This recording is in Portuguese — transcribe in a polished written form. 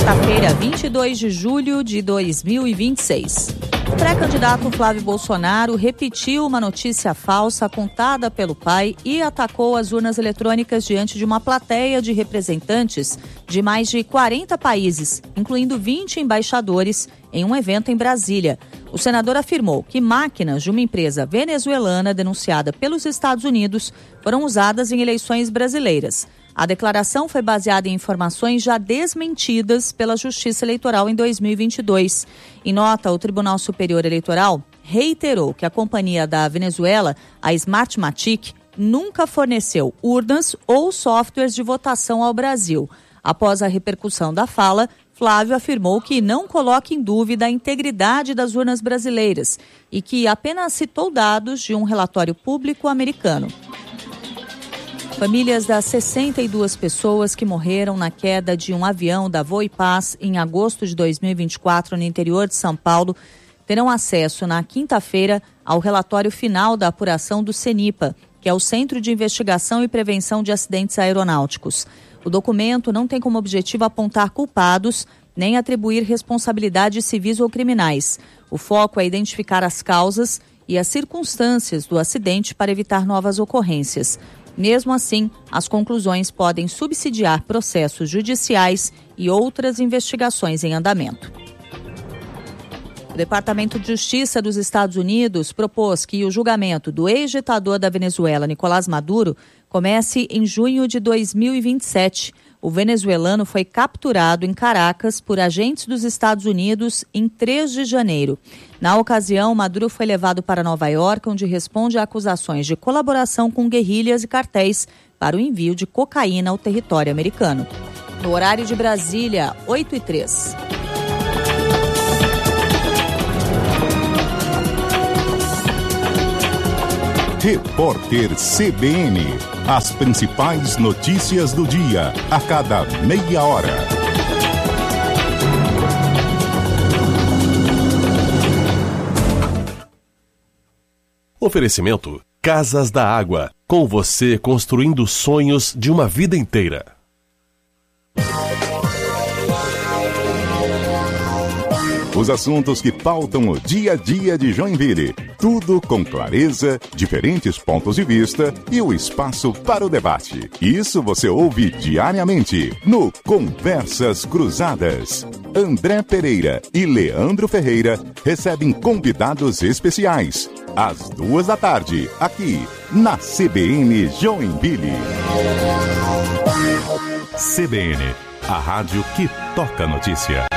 Quarta-feira, 22 de julho de 2026. O pré-candidato Flávio Bolsonaro repetiu uma notícia falsa contada pelo pai e atacou as urnas eletrônicas diante de uma plateia de representantes de mais de 40 países, incluindo 20 embaixadores, em um evento em Brasília. O senador afirmou que máquinas de uma empresa venezuelana denunciada pelos Estados Unidos foram usadas em eleições brasileiras. A declaração foi baseada em informações já desmentidas pela Justiça Eleitoral em 2022. Em nota, o Tribunal Superior Eleitoral reiterou que a companhia da Venezuela, a Smartmatic, nunca forneceu urnas ou softwares de votação ao Brasil. Após a repercussão da fala, Flávio afirmou que não coloca em dúvida a integridade das urnas brasileiras e que apenas citou dados de um relatório público americano. Famílias das 62 pessoas que morreram na queda de um avião da Voipaz em agosto de 2024 no interior de São Paulo terão acesso na quinta-feira ao relatório final da apuração do CENIPA, que é o Centro de Investigação e Prevenção de Acidentes Aeronáuticos. O documento não tem como objetivo apontar culpados nem atribuir responsabilidades civis ou criminais. O foco é identificar as causas e as circunstâncias do acidente para evitar novas ocorrências. Mesmo assim, as conclusões podem subsidiar processos judiciais e outras investigações em andamento. O Departamento de Justiça dos Estados Unidos propôs que o julgamento do ex-ditador da Venezuela, Nicolás Maduro, comece em junho de 2027. O venezuelano foi capturado em Caracas por agentes dos Estados Unidos em 3 de janeiro. Na ocasião, Maduro foi levado para Nova York, onde responde a acusações de colaboração com guerrilhas e cartéis para o envio de cocaína ao território americano. No horário de Brasília, 8h03. Repórter CBN. As principais notícias do dia, a cada meia hora. Oferecimento Casas da Água. Com você construindo sonhos de uma vida inteira. Os assuntos que pautam o dia a dia de Joinville. Tudo com clareza, diferentes pontos de vista e o espaço para o debate. Isso você ouve diariamente no Conversas Cruzadas. André Pereira e Leandro Ferreira recebem convidados especiais. Às 14h, aqui na CBN Joinville. CBN, a rádio que toca notícia.